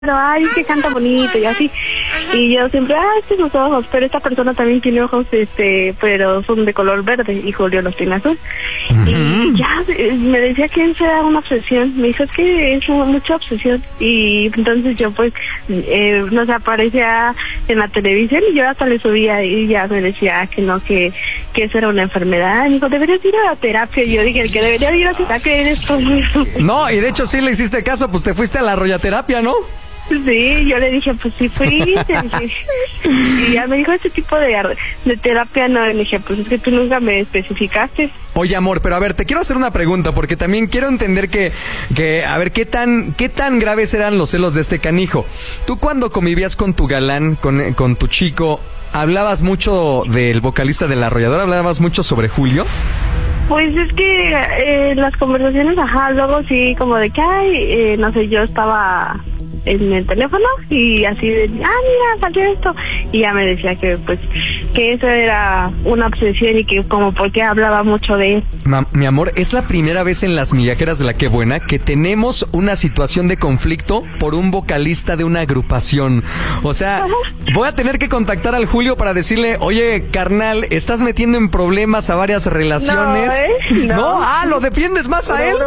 ay, que canta bonito y así. Y yo siempre, este sus ojos, pero esta persona también tiene ojos, pero son de color verde y Julio los tiene azul. Y ya me decía que eso era una obsesión. Me dijo, es que es mucha obsesión. Y entonces yo pues, nos aparecía en la televisión y yo hasta le subía y ya me decía que no, que eso era una enfermedad. Me dijo, deberías ir a la terapia. Y yo dije, el que debería ir a terapia eres tú. No, y de hecho sí le hiciste caso, pues te fuiste a la rollaterapia, ¿no? Sí, yo le dije, pues sí fui. Y ya me dijo, ese tipo de terapia no. Y le dije, pues es que tú nunca me especificaste. Oye, amor, pero a ver, te quiero hacer una pregunta, porque también quiero entender que a ver, ¿qué tan graves eran los celos de este canijo? Tú cuando convivías con tu galán, con tu chico, ¿hablabas mucho del vocalista de La Arrolladora? ¿Hablabas mucho sobre Julio? Pues es que las conversaciones, luego sí, como de que, ay, no sé, yo estaba en el teléfono y así de, mira, salió esto, y ya me decía que pues que eso era una obsesión y que como porque hablaba mucho de él. Mi amor, es la primera vez en Las Migajeras de La Qué Buena que tenemos una situación de conflicto por un vocalista de una agrupación. O sea, voy a tener que contactar al Julio para decirle, oye, carnal, estás metiendo en problemas a varias relaciones. No, ¿lo defiendes más a él?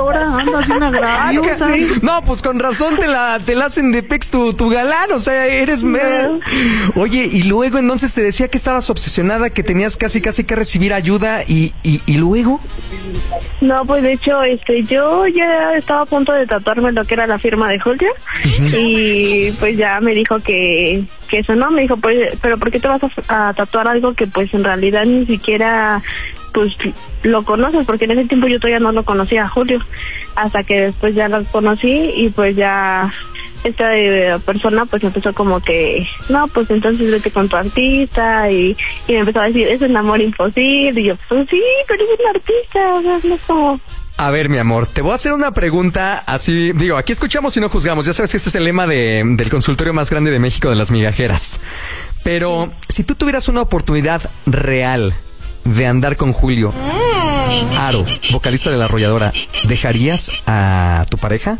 No, pues con razón te la hacen de pex tu galán, o sea, eres... Oye, y luego entonces te decía que estabas obsesionada, que tenías casi que recibir ayuda, y luego... No, pues de hecho, yo ya estaba a punto de tatuarme lo que era la firma de Julio, y pues ya me dijo que eso no, me dijo, pues, pero ¿por qué te vas a tatuar algo que pues en realidad ni siquiera pues lo conoces? Porque en ese tiempo yo todavía no lo conocía a Julio, hasta que después ya lo conocí y pues ya esta persona pues empezó como que, no, pues entonces vete con tu artista, y me empezó a decir, es un amor imposible, y yo, pues sí, pero es un artista, o sea, no es como... A ver, mi amor, te voy a hacer una pregunta así, digo, aquí escuchamos y no juzgamos, ya sabes que este es el lema del consultorio más grande de México de Las Migajeras, pero si tú tuvieras una oportunidad real de andar con Julio Aro, vocalista de La Arrolladora, ¿dejarías a tu pareja?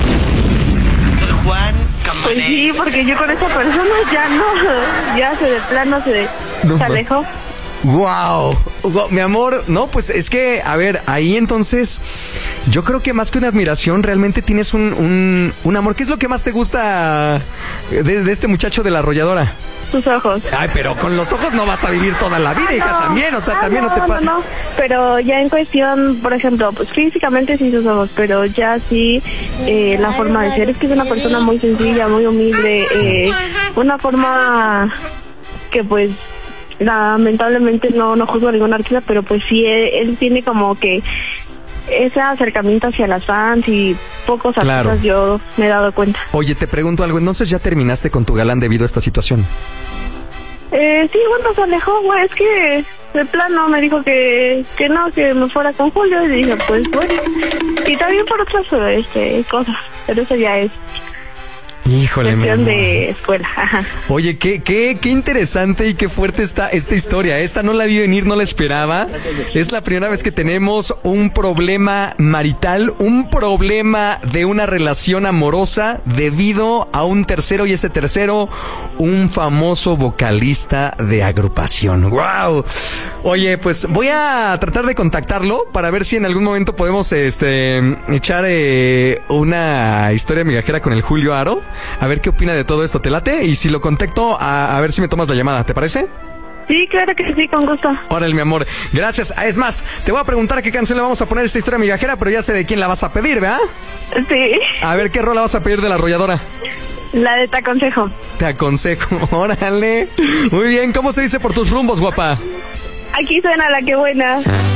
Pues sí, porque yo con esa persona ya de plano se alejó. Wow, mi amor, no, pues es que, a ver, ahí entonces, yo creo que más que una admiración, realmente tienes un amor. ¿Qué es lo que más te gusta de este muchacho de La Arrolladora? Sus ojos. Ay, pero con los ojos no vas a vivir toda la vida, hija, también, o sea, también no te pasa. No, pero ya en cuestión, por ejemplo, pues físicamente sí sus ojos, pero ya sí la forma de ser, es que es una persona muy sencilla, muy humilde, una forma que pues lamentablemente no juzgo a ningún artista, pero pues sí, él tiene como que ese acercamiento hacia las fans y pocos artistas, yo me he dado cuenta. Oye, te pregunto algo, entonces ya terminaste con tu galán debido a esta situación. Sí, bueno, se alejó, es que de plano me dijo que no, que me fuera con Julio, y dije, pues bueno, y también por otras cosas, pero eso ya es Híjole, cuestión de escuela. Oye, qué interesante y qué fuerte está esta historia. Esta no la vi venir, no la esperaba. Es la primera vez que tenemos un problema marital, un problema de una relación amorosa debido a un tercero, y ese tercero, un famoso vocalista de agrupación. ¡Wow! Oye, pues voy a tratar de contactarlo para ver si en algún momento podemos echar una historia migajera con el Julio Aro. A ver qué opina de todo esto, ¿te late? Y si lo contacto, a ver si me tomas la llamada, ¿te parece? Sí, claro que sí, con gusto. Órale, mi amor, gracias. Es más, te voy a preguntar a qué canción le vamos a poner a esta historia migajera, pero ya sé de quién la vas a pedir, ¿verdad? Sí. A ver, ¿qué rola vas a pedir de La Arrolladora? La de Te Aconsejo. Te Aconsejo, órale. Muy bien, ¿cómo se dice por tus rumbos, guapa? Aquí suena La Qué Buena.